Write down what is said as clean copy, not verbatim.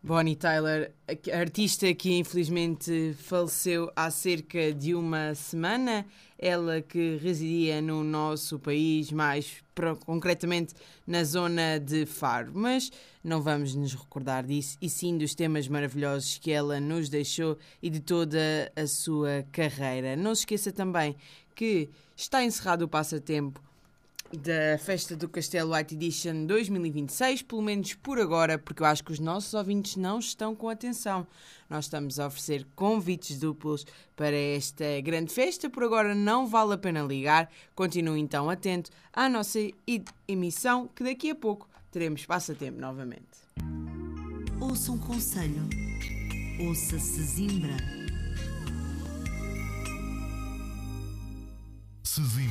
Bonnie Tyler, artista que infelizmente faleceu há cerca de uma semana, ela que residia no nosso país, mais concretamente na zona de Faro. Mas não vamos nos recordar disso, e sim dos temas maravilhosos que ela nos deixou e de toda a sua carreira. Não se esqueça também que está encerrado o passatempo da Festa do Castelo White Edition 2026, pelo menos por agora, porque eu acho que os nossos ouvintes não estão com atenção. Nós estamos a oferecer convites duplos para esta grande festa, por agora não vale a pena ligar. Continue então atento à nossa emissão, que daqui a pouco teremos passatempo novamente. Ouça um conselho. Ouça Sesimbra.